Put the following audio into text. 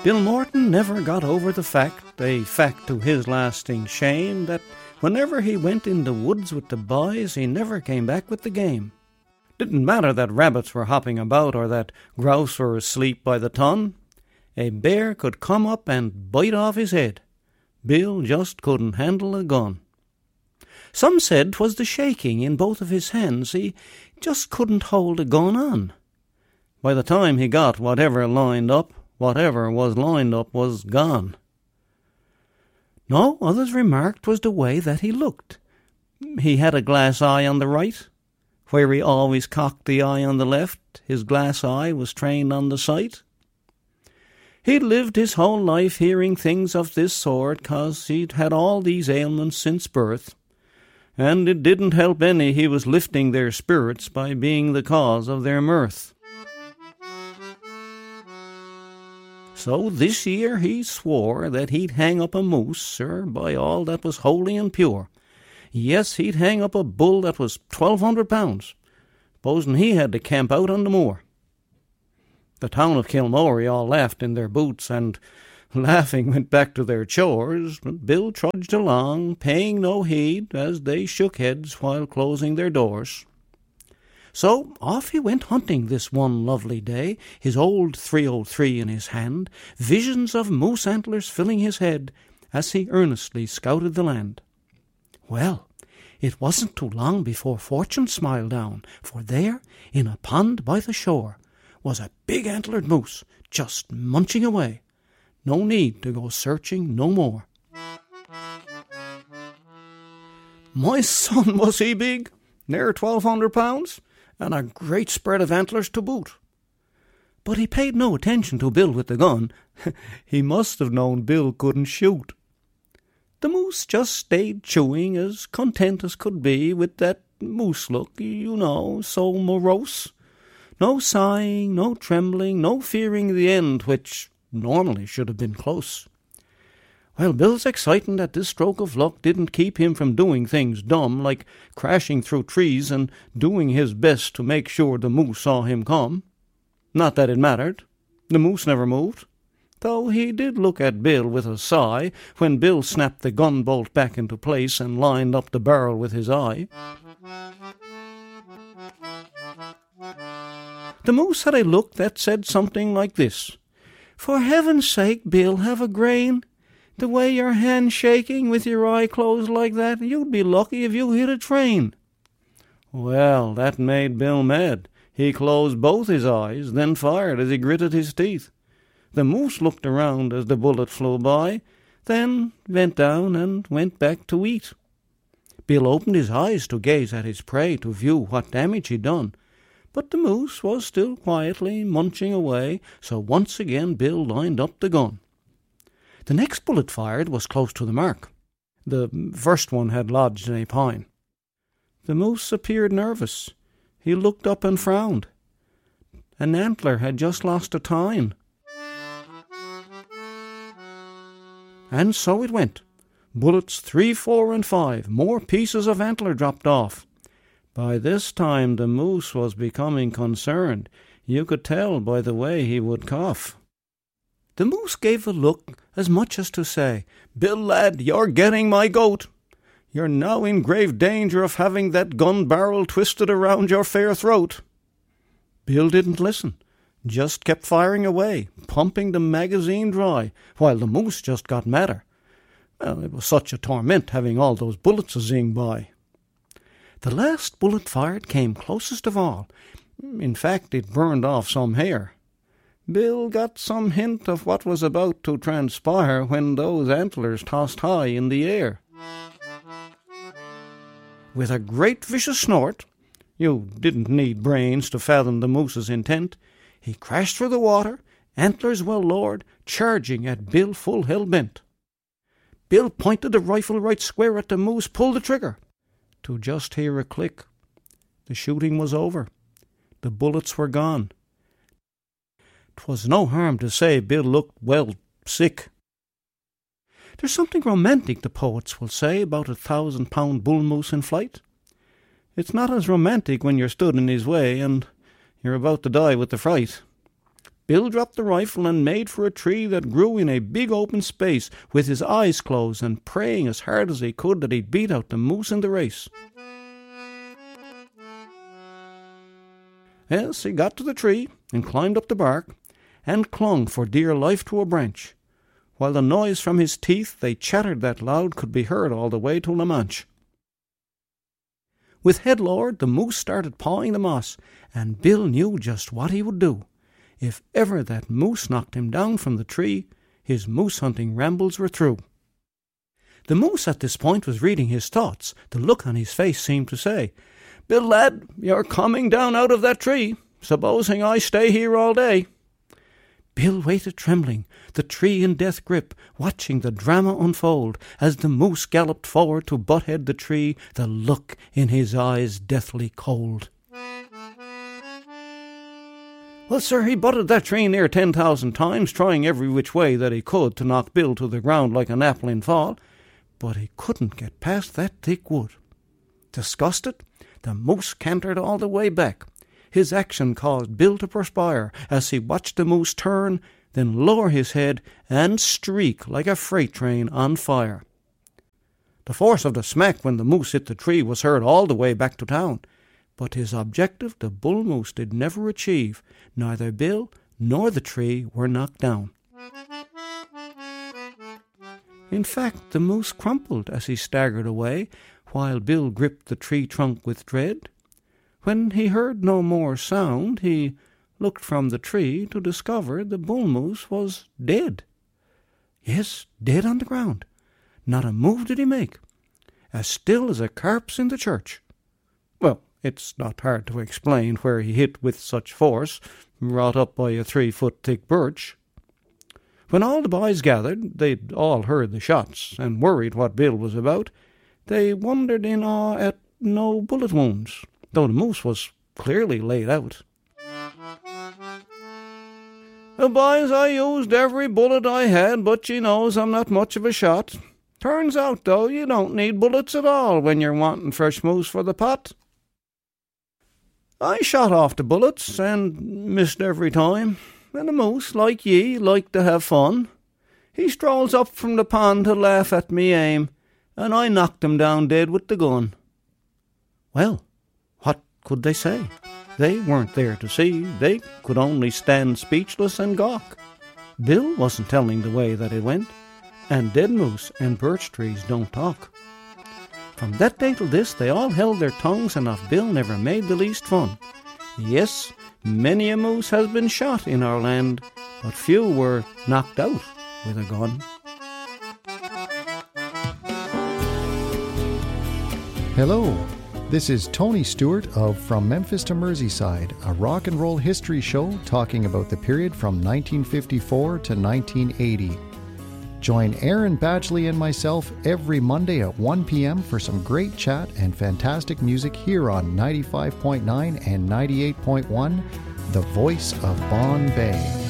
Bill Morton never got over the fact, a fact to his lasting shame, that whenever he went in the woods with the boys, he never came back with the game. Didn't matter that rabbits were hopping about or that grouse were asleep by the ton. A bear could come up and bite off his head. Bill just couldn't handle a gun. Some said 'twas the shaking in both of his hands. He just couldn't hold a gun on. By the time he got whatever was lined up was gone. No, others remarked 'twas the way that he looked. He had a glass eye on the right. Where he always cocked the eye on the left, his glass eye was trained on the sight. He'd lived his whole life hearing things of this sort, 'cause he'd had all these ailments since birth, and it didn't help any he was lifting their spirits by being the cause of their mirth. So this year he swore that he'd hang up a moose, sir, by all that was holy and pure. Yes, he'd hang up a bull that was 1,200 pounds, supposing he had to camp out on the moor. The town of Kilmorey all laughed in their boots, and laughing went back to their chores, but Bill trudged along, paying no heed, as they shook heads while closing their doors. So off he went hunting this one lovely day, his old .303 in his hand, visions of moose antlers filling his head, as he earnestly scouted the land. Well, it wasn't too long before fortune smiled down, for there, in a pond by the shore, was a big antlered moose, just munching away. No need to go searching no more. My son, was he big, near 1,200 pounds, and a great spread of antlers to boot. But he paid no attention to Bill with the gun. He must have known Bill couldn't shoot. The moose just stayed chewing, as content as could be, with that moose look, you know, so morose. No sighing, no trembling, no fearing the end, which normally should have been close. Well, Bill's excitement at this stroke of luck didn't keep him from doing things dumb, like crashing through trees and doing his best to make sure the moose saw him come. Not that it mattered. The moose never moved, though he did look at Bill with a sigh when Bill snapped the gun bolt back into place and lined up the barrel with his eye. The moose had a look that said something like this: "For heaven's sake, Bill, have a grain. The way your hand's shaking with your eye closed like that, you'd be lucky if you hit a train." Well, that made Bill mad. He closed both his eyes, then fired as he gritted his teeth. The moose looked around as the bullet flew by, then bent down and went back to eat. Bill opened his eyes to gaze at his prey to view what damage he'd done, but the moose was still quietly munching away, so once again Bill lined up the gun. The next bullet fired was close to the mark. The first one had lodged in a pine. The moose appeared nervous. He looked up and frowned. An antler had just lost a tine. And so it went. Bullets 3, 4, and 5. More pieces of antler dropped off. By this time the moose was becoming concerned. You could tell by the way he would cough. The moose gave a look as much as to say, "Bill, lad, you're getting my goat. You're now in grave danger of having that gun barrel twisted around your fair throat." Bill didn't listen, just kept firing away, pumping the magazine dry, while the moose just got madder. Well, it was such a torment having all those bullets a-zing by. The last bullet fired came closest of all. In fact, it burned off some hair. Bill got some hint of what was about to transpire when those antlers tossed high in the air. With a great vicious snort, you didn't need brains to fathom the moose's intent, he crashed through the water, antlers well lowered, charging at Bill full hell-bent. Bill pointed the rifle right square at the moose, pulled the trigger, to just hear a click. The shooting was over. The bullets were gone. 'Twas no harm to say Bill looked, well, sick. There's something romantic, the poets will say, about 1,000-pound bull moose in flight. It's not as romantic when you're stood in his way and you're about to die with the fright. Bill dropped the rifle and made for a tree that grew in a big open space, with his eyes closed and praying as hard as he could that he'd beat out the moose in the race. Yes, he got to the tree and climbed up the bark and clung for dear life to a branch, while the noise from his teeth they chattered that loud could be heard all the way to La Manche. With head lowered, the moose started pawing the moss, and Bill knew just what he would do. If ever that moose knocked him down from the tree, his moose-hunting rambles were through. The moose at this point was reading his thoughts. The look on his face seemed to say, "Bill, lad, you're coming down out of that tree, supposing I stay here all day." Bill waited trembling, the tree in death grip, watching the drama unfold, as the moose galloped forward to butt head the tree, the look in his eyes deathly cold. Well, sir, he butted that tree near 10,000 times, trying every which way that he could to knock Bill to the ground like an apple in fall, but he couldn't get past that thick wood. Disgusted, the moose cantered all the way back. His action caused Bill to perspire as he watched the moose turn, then lower his head and streak like a freight train on fire. The force of the smack when the moose hit the tree was heard all the way back to town, but his objective the bull moose did never achieve. Neither Bill nor the tree were knocked down. In fact, the moose crumpled as he staggered away, while Bill gripped the tree trunk with dread. When he heard no more sound, he looked from the tree to discover the bull moose was dead. Yes, dead on the ground. Not a move did he make. As still as a corpse in the church. Well, it's not hard to explain where he hit with such force, wrought up by a 3-foot thick birch. When all the boys gathered, they'd all heard the shots, and worried what Bill was about. They wondered in awe at no bullet wounds, though the moose was clearly laid out. "Well, boys, I used every bullet I had, but ye knows I'm not much of a shot. Turns out, though, you don't need bullets at all when you're wanting fresh moose for the pot. I shot off the bullets, and missed every time, and the moose, like ye, liked to have fun. He strolls up from the pond to laugh at me aim, and I knocked him down dead with the gun." Well, what could they say? They weren't there to see. They could only stand speechless and gawk. Bill wasn't telling the way that it went, and dead moose and birch trees don't talk. From that day till this, they all held their tongues, and of Bill never made the least fun. Yes, many a moose has been shot in our land, but few were knocked out with a gun. Hello, this is Tony Stewart of From Memphis to Merseyside, a rock and roll history show talking about the period from 1954 to 1980. Join Aaron Badgley and myself every Monday at 1 p.m. for some great chat and fantastic music here on 95.9 and 98.1, The Voice of Bonne Bay.